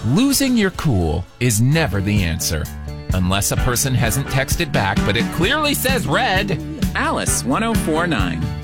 Losing your cool is never the answer. Unless a person hasn't texted back, but it clearly says read. Alice 1049.